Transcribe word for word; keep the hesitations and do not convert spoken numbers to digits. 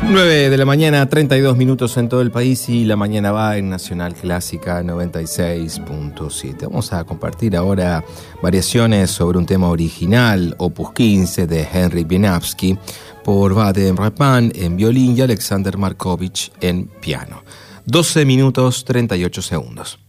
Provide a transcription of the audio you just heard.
nueve de la mañana, treinta y dos minutos en todo el país, y la mañana va en Nacional Clásica noventa y seis punto siete. Vamos a compartir ahora variaciones sobre un tema original, opus quince, de Henryk Wieniawski, por Vadim Rappan en violín y Alexander Markovich en piano. doce minutos, treinta y ocho segundos.